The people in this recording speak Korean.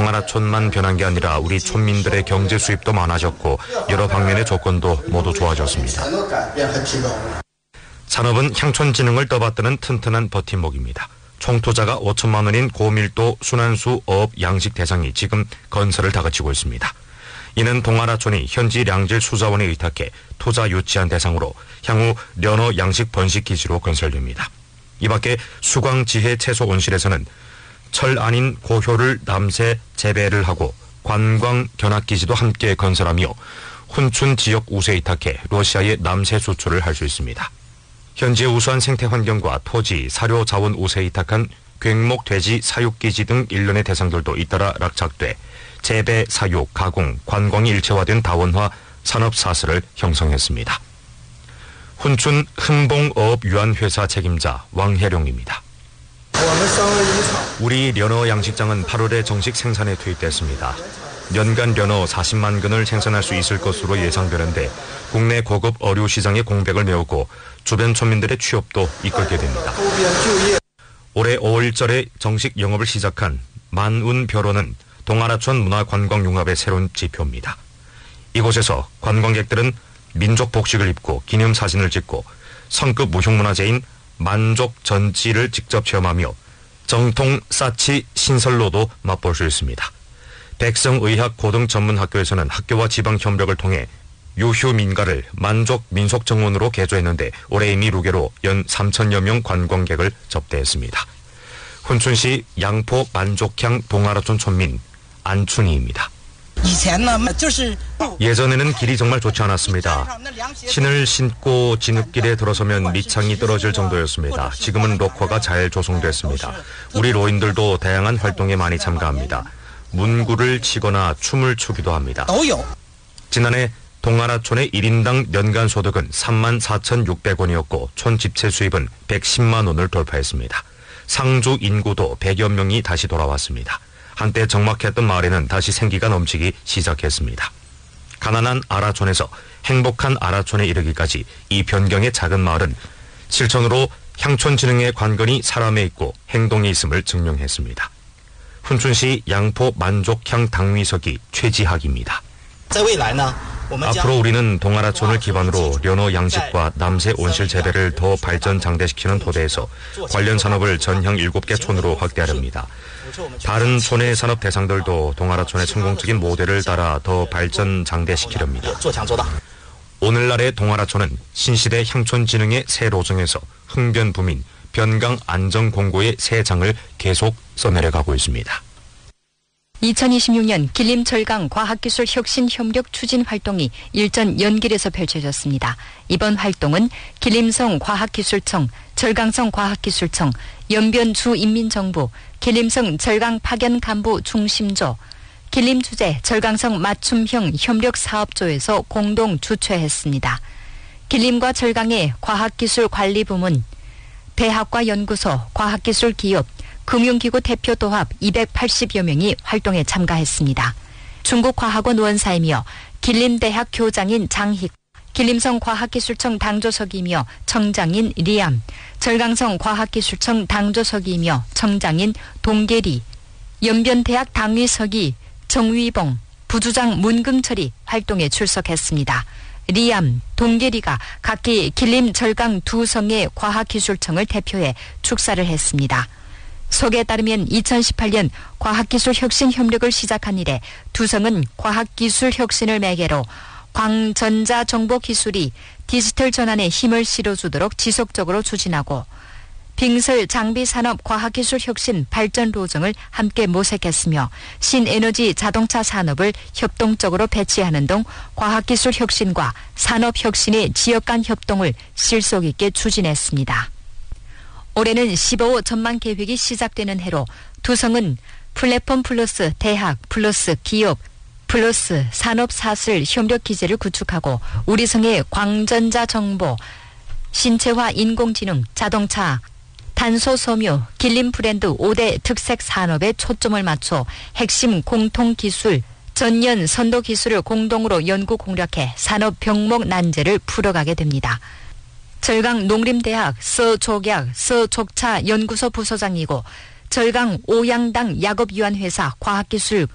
동아라촌만 변한 게 아니라 우리 촌민들의 경제 수입도 많아졌고 여러 방면의 조건도 모두 좋아졌습니다. 산업은 향촌진흥을 떠받드는 튼튼한 버팀목입니다. 총투자가 5천만 원인 고밀도 순환수 어업 양식 대상이 지금 건설을 다그치고 있습니다. 이는 동아라촌이 현지 량질 수자원에 의탁해 투자 유치한 대상으로 향후 연어 양식 번식 기지로 건설됩니다. 이 밖에 수광지혜 채소 온실에서는 철 아닌 고효를 남새 재배를 하고 관광 견학기지도 함께 건설하며 훈춘 지역 우세에 의탁해 러시아의 남새 수출을 할 수 있습니다. 현지의 우수한 생태 환경과 토지, 사료 자원 우세에 의탁한 괭목 돼지 사육기지 등 일련의 대상들도 잇따라 락착돼 재배, 사육, 가공, 관광이 일체화된 다원화 산업사슬을 형성했습니다. 훈춘 흥봉어업유한회사 책임자 왕혜룡입니다. 우리 연어 양식장은 8월에 정식 생산에 투입됐습니다. 연간 연어 40만 근을 생산할 수 있을 것으로 예상되는데 국내 고급 어류 시장의 공백을 메우고 주변 촌민들의 취업도 이끌게 됩니다. 올해 5월절에 정식 영업을 시작한 만운벼로는 동아라촌 문화관광융합의 새로운 지표입니다. 이곳에서 관광객들은 민족 복식을 입고 기념사진을 찍고 성급 무형문화재인 만족 전지를 직접 체험하며 정통 싸치 신설로도 맛볼 수 있습니다. 백성의학 고등전문학교에서는 학교와 지방 협력을 통해 유휴민가를 만족 민속정원으로 개조했는데 올해 이미 루게로 연 3천여 명 관광객을 접대했습니다. 훈춘시 양포 만족향 동아라촌 촌민 안춘희입니다. 예전에는 길이 정말 좋지 않았습니다. 신을 신고 진흙길에 들어서면 밑창이 떨어질 정도였습니다. 지금은 록화가 잘 조성됐습니다. 우리 노인들도 다양한 활동에 많이 참가합니다. 문구를 치거나 춤을 추기도 합니다. 지난해 동아라촌의 1인당 연간 소득은 34,600원이었고 촌 집채 수입은 110만 원을 돌파했습니다. 상주 인구도 100여 명이 다시 돌아왔습니다. 한때 적막했던 마을에는 다시 생기가 넘치기 시작했습니다. 가난한 아라촌에서 행복한 아라촌에 이르기까지 이 변경의 작은 마을은 실천으로 향촌진흥의 관건이 사람에 있고 행동에 있음을 증명했습니다. 훈춘시 양포 만족향 당위서기 최지학입니다. 앞으로 우리는 동아라촌을 기반으로 연어 양식과 남새 온실 재배를 더 발전 장대시키는 토대에서 관련 산업을 전향 7개 촌으로 확대하렵니다. 다른 촌의 산업 대상들도 동아라촌의 성공적인 모델을 따라 더 발전 장대시키렵니다. 오늘날의 동아라촌은 신시대 향촌진흥의 새 로정에서 흥변부민, 변강 안정공고의 새 장을 계속 써내려가고 있습니다. 2026년 길림철강 과학기술 혁신 협력 추진 활동이 일전 연길에서 펼쳐졌습니다. 이번 활동은 길림성 과학기술청, 절강성 과학기술청, 연변주인민정부, 길림성 절강 파견 간부 중심조, 길림주재 절강성 맞춤형 협력사업조에서 공동 주최했습니다. 길림과 절강의 과학기술관리부문, 대학과 연구소, 과학기술기업, 금융기구 대표 도합 280여 명이 활동에 참가했습니다. 중국과학원 원사이며 길림대학 교장인 장희, 길림성 과학기술청 당조석이며 청장인 리암, 절강성 과학기술청 당조석이며 청장인 동계리, 연변대학 당위석이 정위봉, 부주장 문금철이 활동에 출석했습니다. 리암, 동계리가 각기 길림 절강 두 성의 과학기술청을 대표해 축사를 했습니다. 소개에 따르면 2018년 과학기술 혁신 협력을 시작한 이래 두 성은 과학기술 혁신을 매개로 광전자정보기술이 디지털 전환에 힘을 실어주도록 지속적으로 추진하고 빙설 장비산업 과학기술 혁신 발전 로정을 함께 모색했으며 신에너지 자동차 산업을 협동적으로 배치하는 등 과학기술 혁신과 산업혁신의 지역 간 협동을 실속 있게 추진했습니다. 올해는 15호 전망 계획이 시작되는 해로 두 성은 플랫폼 플러스 대학 플러스 기업 플러스 산업사슬 협력 기제를 구축하고 우리 성의 광전자 정보, 신체화 인공지능, 자동차, 탄소 섬유, 길림 브랜드 5대 특색 산업에 초점을 맞춰 핵심 공통기술, 전년 선도 기술을 공동으로 연구 공략해 산업 병목 난제를 풀어가게 됩니다. 절강 농림대학 서족약 서족차 연구소 부소장이고 절강 오양당 약업유한회사 과학기술